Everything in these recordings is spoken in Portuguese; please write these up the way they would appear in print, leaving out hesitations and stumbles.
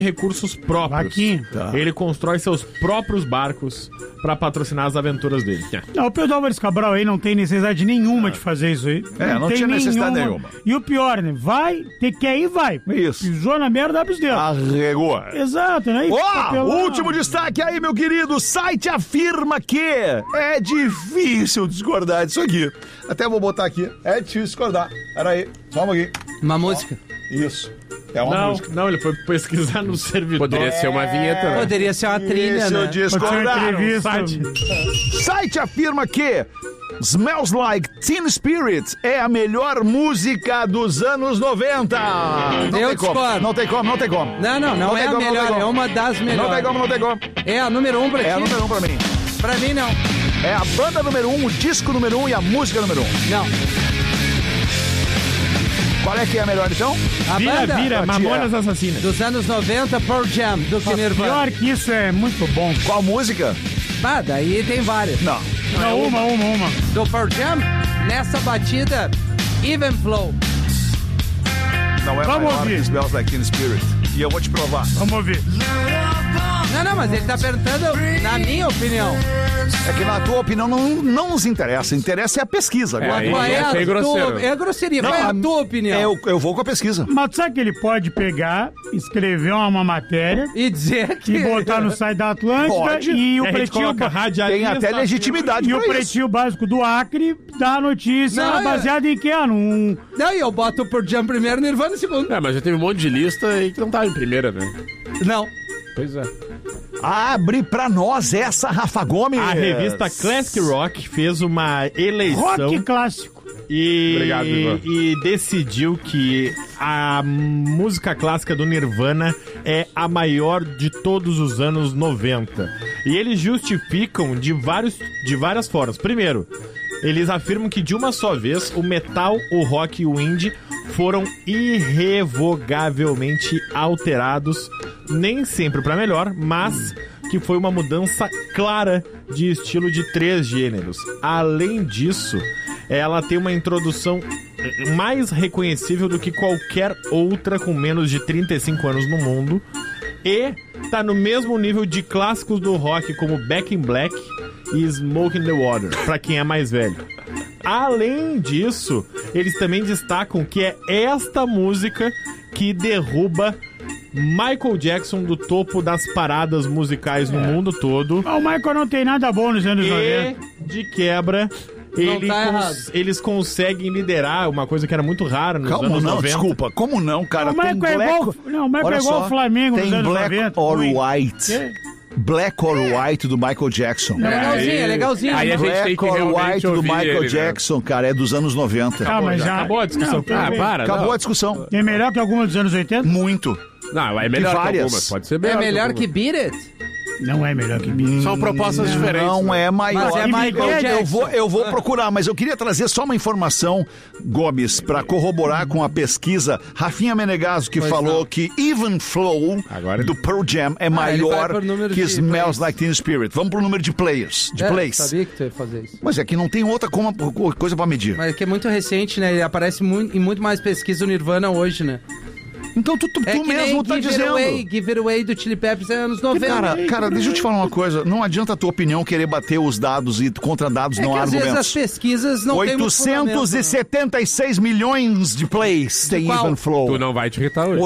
recursos próprios. Vaquinha. Tá. Ele constrói seus próprios barcos pra patrocinar as aventuras dele. Não, o Pedro Álvares Cabral aí não tem necessidade nenhuma de fazer isso aí. Não tem tinha necessidade nenhuma. E o pior, né? Vai, quer ir, vai. Isso. Pisou na merda, dá pros dedos. Arregou. Exato, né? E fica pelado. Último destaque aí, meu querido. O site afirma que é difícil discordar disso aqui. Até vou botar aqui. É difícil discordar. Pera aí, só um pouquinho. Uma música. Isso. É uma música. Não, ele foi pesquisar no servidor. Poderia ser uma vinheta, né? Poderia ser uma trilha, Isso, né? discordaram. Entrevista. Site afirma que Smells Like Teen Spirit é a melhor música dos anos 90. Eu discordo. Não tem como. Não tem é como, a não melhor, tem como. é uma das melhores. Não tem como. É a número 1 pra ti? É a número 1 pra mim. Pra mim, não. É a banda número 1, o disco número 1 e a música número 1. Não. Qual é que é a melhor, então? A banda Vira, Mamonas Assassinas. dos anos 90, Pearl Jam, do que Nirvana. Pior que isso é muito bom. Qual música? Ah, daí tem várias. Não. Não, uma. Do Pearl Jam, nessa batida, Even Flow. Não é Vamos maior ouvir. que Smells Like Teen Spirit. E eu vou te provar. Vamos ouvir. Não, mas ele tá perguntando, na minha opinião. É que na tua opinião não nos interessa. Interessa é a pesquisa. Agora. Aí Qual é é a feio grosseiro. tua... É grosseria, qual é a tua opinião? Eu vou com a pesquisa. Mas sabe que ele pode pegar, escrever uma matéria E dizer que... e botar no site da Atlântida Pode. e o A gente Pretinho... coloca radialista. Tem até legitimidade E o pra isso. Pretinho Básico do Acre dá a notícia Não, baseada em quê? Num... Não, e eu boto o Pearl Jam primeiro e Nirvana em segundo. É, mas já teve um monte de lista aí que não tava em primeira, né? Não. Pois é. Abre pra nós essa, Rafa Gomes. A revista Classic Rock fez uma eleição Rock clássico. Obrigado, Ivan. e decidiu que a música clássica do Nirvana é a maior de todos os anos 90. E eles justificam de várias formas. Primeiro, eles afirmam que de uma só vez o metal, o rock e o indie foram irrevogavelmente alterados, nem sempre para melhor, mas que foi uma mudança clara de estilo de 3 gêneros. Além disso, ela tem uma introdução mais reconhecível do que qualquer outra com menos de 35 anos no mundo e tá no mesmo nível de clássicos do rock como Back in Black e Smoke in the Water, pra quem é mais velho. Além disso, eles também destacam que é esta música que derruba Michael Jackson do topo das paradas musicais no mundo todo. O Michael não tem nada bom nos anos 90. E, de quebra, eles conseguem liderar uma coisa que era muito rara nos Calma, anos não, 90. desculpa. Como não, cara? O Michael é igual, não, o Michael Olha é igual só, o Flamengo nos tem anos Black 90. or Ui. White. É. Black or White do Michael Jackson. É legalzinho. Aí a gente tem Black que or realmente White do ouvir Michael ele, né? Jackson, cara, é dos anos 90. Ah, mas já... Acabou a discussão. Não, tudo bem. Acabou a discussão. É melhor que alguma dos anos 80? Muito. Não, é melhor que várias. algumas. Pode ser É melhor. melhor que Beat It? Não é melhor que Beatles. São propostas diferentes. Não né? é maior. Mas é Michael Jackson. Eu vou procurar, mas eu queria trazer só uma informação, Gomes, pra corroborar com a pesquisa. Rafinha Menegaso, que falou que Even Flow Agora- do Pearl Jam é ele vai maior por número que de Smells plays. Like Teen Spirit. Vamos pro número de players, de plays. Sabia que tu ia fazer isso. Mas aqui não tem outra coisa pra medir. Mas é que é muito recente, né? Ele aparece em muito mais pesquisa o Nirvana hoje, né? Então tu É que mesmo nem tá Give dizendo. Give It Away do Chili Peppers é anos 90. Cara, deixa eu te falar uma coisa. Não adianta a tua opinião querer bater os dados e contra dados É não que há às vezes as argumentos. pesquisas não tem muito fundamento, né? 876 milhões de plays tem qual? Even Flow. Tu não vai te irritar hoje.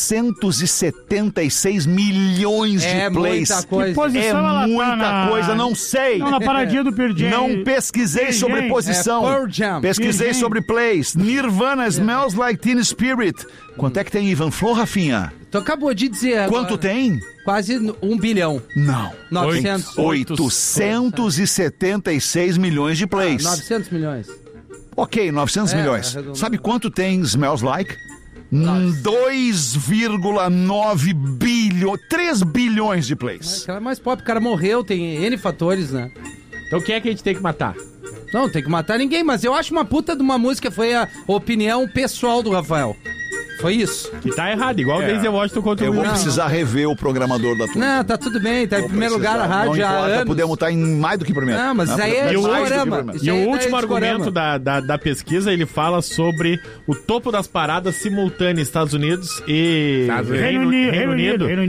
876 milhões É de plays. muita coisa. Que posição É ela tá muita na... coisa, não sei. Não, na paradinha do Pearl Jam. Não pesquisei Pearl sobre Jam. posição. É Pearl Jam. Pesquisei Pearl Jam. sobre plays. Nirvana, Smells Like Teen Spirit. Quanto é que tem Even Flow, Rafinha? Tu acabou de dizer agora. Quanto tem? Quase 1 bilhão. Não. 900. 876 milhões de plays. 900 milhões. Ok, 900 milhões. arredondando. Sabe quanto tem Smells Like? 2,9 bilhões, 3 bilhões de plays. Aquela é mais pop, o cara morreu, tem N fatores, né? Então quem é que a gente tem que matar? Não, tem que matar ninguém, mas eu acho uma puta de uma música, foi a opinião pessoal do Rafael. Foi isso. Que tá errado, igual o Denzel Washington contra Eu o vou Will. precisar rever o programador da tua. Não, tá tudo bem. Tá em primeiro lugar a rádio há anos. Podemos estar em mais do que primeiro. Não, mas isso aí é E o discorama. E o último argumento da pesquisa, ele fala sobre o topo das paradas simultâneas Estados Unidos e Reino Unido.